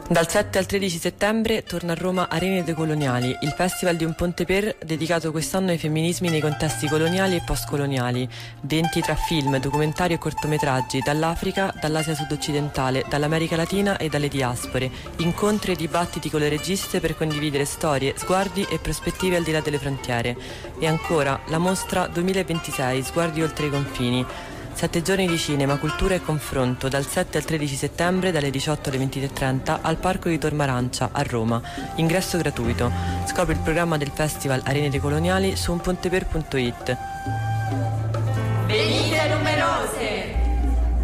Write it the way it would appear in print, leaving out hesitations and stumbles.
Dal 7 al 13 settembre torna a Roma Arene Decoloniali, il festival di un ponte per dedicato quest'anno ai femminismi nei contesti coloniali e postcoloniali. 20 tra film, documentari e cortometraggi dall'Africa, dall'Asia sud-occidentale, dall'America Latina e dalle diaspore. Incontri e dibattiti con le registe per condividere storie, sguardi e prospettive al di là delle frontiere. E ancora la mostra 2026, Sguardi oltre i confini. 7 giorni di cinema, cultura e confronto dal 7 al 13 settembre dalle 18 alle 23:30 al Parco di Tor Marancia a Roma. Ingresso gratuito. Scopri il programma del Festival Arene Decoloniali su unponteper.it.